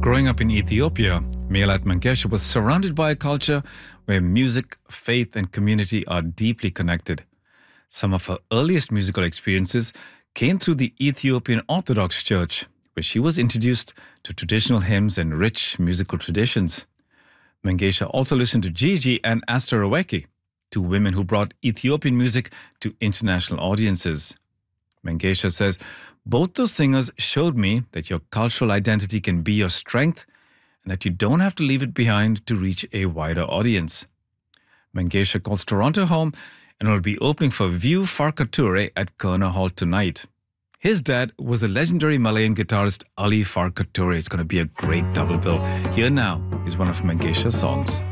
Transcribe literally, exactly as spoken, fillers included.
Growing up in Ethiopia, Melat Mengesha was surrounded by a culture where music, faith, and community are deeply connected. Some of her earliest musical experiences came through the Ethiopian Orthodox Church, where she was introduced to traditional hymns and rich musical traditions. Mengesha also listened to Gigi and Aster Aweki, two women who brought Ethiopian music to international audiences. Mengesha says, both those singers showed me that your cultural identity can be your strength and that you don't have to leave it behind to reach a wider audience. Mengesha calls Toronto home and will be opening for View Farka Toure at Koerner Hall tonight. His dad was the legendary Malayan guitarist Ali Farka Toure. It's going to be a great double bill. Here now is one of Mengesha's songs.